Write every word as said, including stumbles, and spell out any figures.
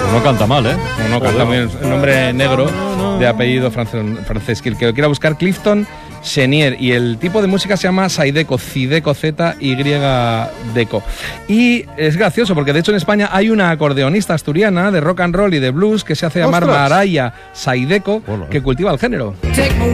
No canta mal, ¿eh? No, no canta muy bien. El nombre negro de apellido francés. Que el que lo quiera buscar, Clifton Chenier. Y el tipo de música se llama Zydeco, Zydeco, Z Y Deco. Y es gracioso porque de hecho en España hay una acordeonista asturiana de rock and roll y de blues que se hace llamar ¡Ostras! Maraya Zydeco, que cultiva el género.